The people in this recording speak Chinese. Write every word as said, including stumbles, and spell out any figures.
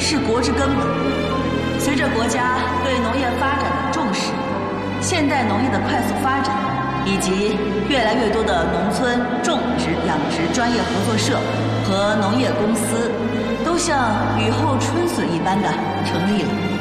是国之根本。随着国家对农业发展的重视，现代农业的快速发展，以及越来越多的农村种植、养殖专业合作社和农业公司，都像雨后春笋一般的成立了。